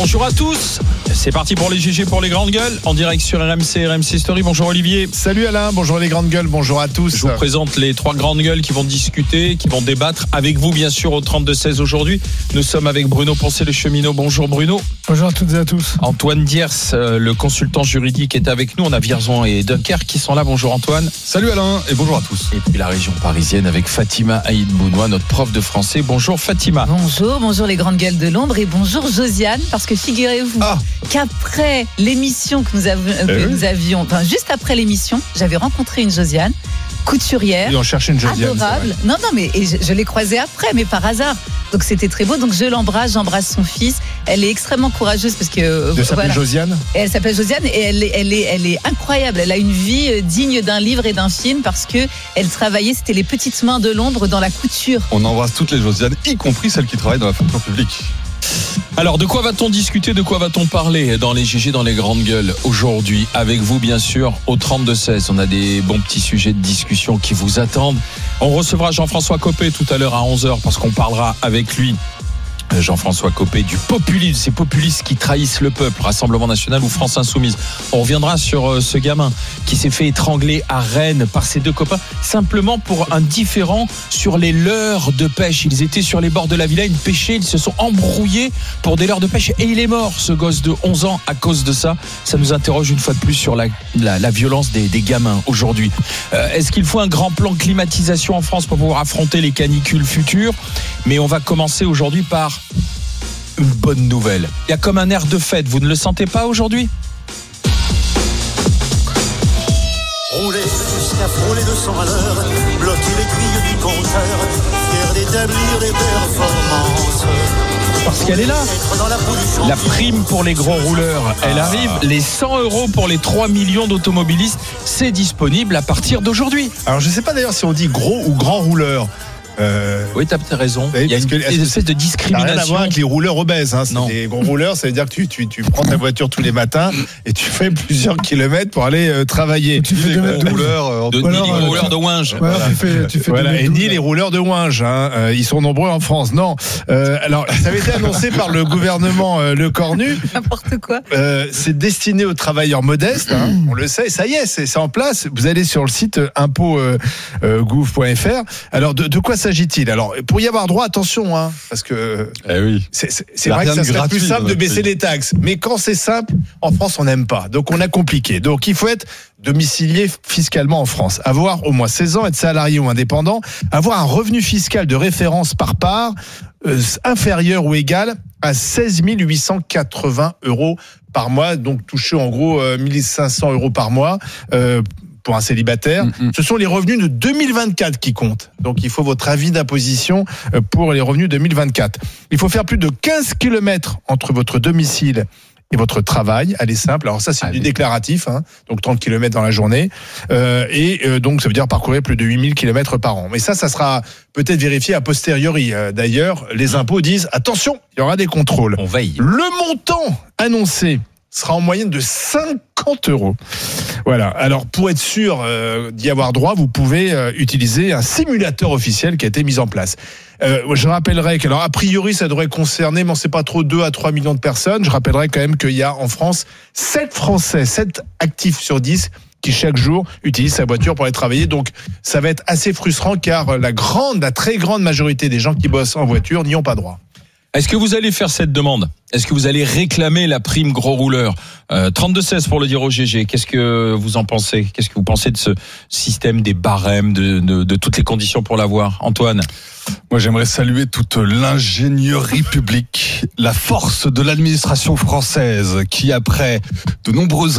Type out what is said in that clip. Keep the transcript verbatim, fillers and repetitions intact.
Bonjour à tous, c'est parti pour les G G pour les grandes gueules, en direct sur R M C, R M C Story. Bonjour Olivier. Salut Alain, bonjour les grandes gueules, bonjour à tous. Je vous présente les trois grandes gueules qui vont discuter, qui vont débattre avec vous bien sûr au trente-deux seize aujourd'hui. Nous sommes avec Bruno Poncet le cheminot. Bonjour Bruno. Bonjour à toutes et à tous. Antoine Diers, le consultant juridique, est avec nous. On a Vierzon et Dunkerque qui sont là. Bonjour Antoine. Salut Alain et bonjour à tous. Et puis la région parisienne avec Fatima Aïd Bounoua, notre prof de français. Bonjour Fatima. Bonjour, bonjour les grandes gueules de l'ombre et bonjour Josiane, parce que figurez-vous ah. qu'après l'émission que nous, avions, eh que oui. nous avions, enfin juste après l'émission, j'avais rencontré une Josiane, couturière, et on cherchait une Josiane, adorable. Non, non, mais et je, je l'ai croisée après, mais par hasard. Donc c'était très beau. Donc je l'embrasse, j'embrasse son fils. Elle est extrêmement courageuse parce que. Elle s'appelle voilà. Josiane. Et elle s'appelle Josiane et elle est, elle est, elle est incroyable. Elle a une vie digne d'un livre et d'un film parce que elle travaillait. C'était les petites mains de l'ombre dans la couture. On embrasse toutes les Josianes, y compris celles qui travaillent dans la fonction publique. Alors, de quoi va-t-on discuter, de quoi va-t-on parler dans les G G, dans les grandes gueules aujourd'hui? Avec vous, bien sûr, au trente-deux seize. On a des bons petits sujets de discussion qui vous attendent. On recevra Jean-François Copé tout à l'heure à onze heures parce qu'on parlera avec lui. Jean-François Copé du populisme, ces populistes qui trahissent le peuple, Rassemblement National ou France Insoumise. On reviendra sur ce gamin qui s'est fait étrangler à Rennes par ses deux copains, simplement pour un différend sur les leurres de pêche. Ils étaient sur les bords de la Vilaine, pêchaient, ils se sont embrouillés pour des leurres de pêche et il est mort, ce gosse de onze ans, à cause de ça. Ça nous interroge une fois de plus sur la, la, la violence des, des gamins aujourd'hui. Euh, est-ce qu'il faut un grand plan climatisation en France pour pouvoir affronter les canicules futures? Mais on va commencer aujourd'hui par une bonne nouvelle. Il y a comme un air de fête, vous ne le sentez pas aujourd'hui? Rouler jusqu'à frôler deux cents à l'heure, bloquer l'aiguille du compteur, fier d'établir des performances. Parce qu'elle est là. La prime pour les gros rouleurs, elle arrive. Les cent euros pour les trois millions d'automobilistes, c'est disponible à partir d'aujourd'hui. Alors je ne sais pas d'ailleurs si on dit gros ou grand rouleur. Euh... Oui, tu as raison. Oui, il y a une que, espèce de discrimination. Ça n'a rien à voir avec les rouleurs obèses. Hein. Non. Les gros rouleurs, ça veut dire que tu, tu, tu prends ta voiture tous les matins et tu fais plusieurs kilomètres pour aller euh, travailler. Tu fais des gros rouleurs euh, de, ni les gros rouleurs de Winge. Ouais, voilà. Tu fais, tu fais voilà. Et ni les rouleurs de Winge. Hein. Euh, ils sont nombreux en France. Non. Euh, alors, ça avait été annoncé par le gouvernement euh, Le Cornu. N'importe quoi. Euh, c'est destiné aux travailleurs modestes. Hein. On le sait. Ça y est, c'est, c'est en place. Vous allez sur le site impôt gouv point f r. Alors, de, de quoi s'agit-il? Alors, pour y avoir droit, attention, hein, parce que eh oui. c'est, c'est, c'est vrai que ça serait plus simple de baisser les taxes. Mais quand c'est simple, en France, on n'aime pas. Donc, on a compliqué. Donc, il faut être domicilié fiscalement en France, avoir au moins seize ans, être salarié ou indépendant, avoir un revenu fiscal de référence par part euh, inférieur ou égal à seize mille huit cent quatre-vingts euros par mois. Donc, toucher en gros euh, mille cinq cents euros par mois. Euh, pour un célibataire, mmh. Ce sont les revenus de deux mille vingt-quatre qui comptent. Donc, il faut votre avis d'imposition pour les revenus deux mille vingt-quatre. Il faut faire plus de quinze kilomètres entre votre domicile et votre travail. Elle est simple. Alors ça, c'est Allez. du déclaratif, hein, donc trente kilomètres dans la journée. Euh, et euh, donc, ça veut dire parcourir plus de huit mille kilomètres par an. Mais ça, ça sera peut-être vérifié a posteriori. Euh, d'ailleurs, les impôts disent, attention, il y aura des contrôles. On veille. Le montant annoncé sera en moyenne de cinquante euros. Voilà. Alors, pour être sûr euh, d'y avoir droit, vous pouvez euh, utiliser un simulateur officiel qui a été mis en place. Euh, je rappellerai que, alors, a priori, ça devrait concerner, mais on ne sait pas trop, deux à trois millions de personnes. Je rappellerai quand même qu'il y a en France sept Français, sept actifs sur dix qui chaque jour utilisent sa voiture pour aller travailler. Donc, ça va être assez frustrant car la grande, la très grande majorité des gens qui bossent en voiture n'y ont pas droit. Est-ce que vous allez faire cette demande? Est-ce que vous allez réclamer la prime gros rouleur? euh, trente-deux seize pour le dire au G G. Qu'est-ce que vous en pensez? Qu'est-ce que vous pensez de ce système des barèmes, de, de, de toutes les conditions pour l'avoir? Antoine? Moi, j'aimerais saluer toute l'ingénierie publique, la force de l'administration française qui, après de nombreuses